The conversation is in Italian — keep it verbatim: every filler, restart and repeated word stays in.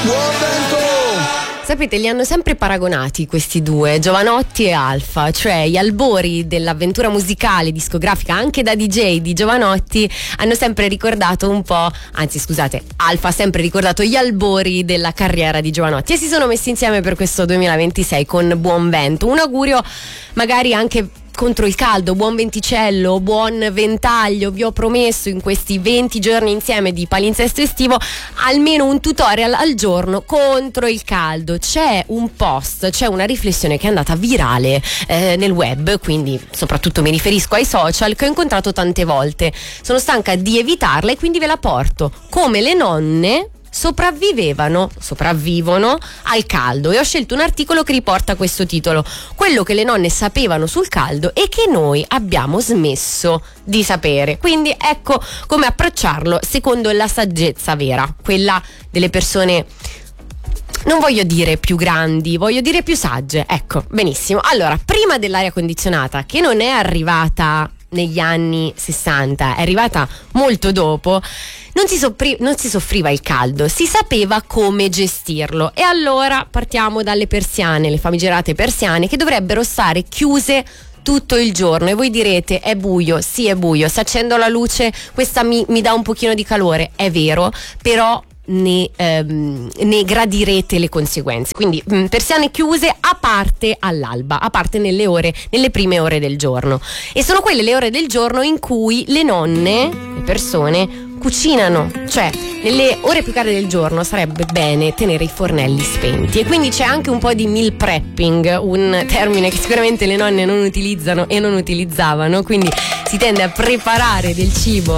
Sapete, li hanno sempre paragonati questi due, Jovanotti e Alfa, cioè gli albori dell'avventura musicale discografica anche da D J di Jovanotti hanno sempre ricordato un po', anzi scusate, Alfa ha sempre ricordato gli albori della carriera di Jovanotti e si sono messi insieme per questo duemilaventisei con Buon Vento. Un augurio magari anche contro il caldo, buon venticello, buon ventaglio. Vi ho promesso in questi venti giorni insieme di palinsesto estivo almeno un tutorial al giorno contro il caldo. C'è un post, c'è una riflessione che è andata virale eh, nel web, quindi soprattutto mi riferisco ai social, che ho incontrato tante volte. Sono stanca di evitarla e quindi ve la porto. Come le nonne sopravvivevano, sopravvivono al caldo, e ho scelto un articolo che riporta questo titolo: quello che le nonne sapevano sul caldo e che noi abbiamo smesso di sapere. Quindi ecco come approcciarlo secondo la saggezza vera, quella delle persone, non voglio dire più grandi, voglio dire più sagge. Ecco, benissimo. Allora, prima dell'aria condizionata, che non è arrivata negli anni sessanta, è arrivata molto dopo, non si, soffri- non si soffriva il caldo, si sapeva come gestirlo. E allora partiamo dalle persiane, le famigerate persiane, che dovrebbero stare chiuse tutto il giorno. E voi direte: è buio. Sì, è buio, se accendo la luce questa mi, mi dà un pochino di calore, è vero, però Ne, ehm, ne gradirete le conseguenze. Quindi mh, persiane chiuse a parte all'alba, a parte nelle ore, nelle prime ore del giorno. E sono quelle le ore del giorno in cui le nonne, le persone, cucinano. Cioè, nelle ore più care del giorno sarebbe bene tenere i fornelli spenti. E quindi c'è anche un po' di meal prepping, un termine che sicuramente le nonne non utilizzano e non utilizzavano. Quindi si tende a preparare del cibo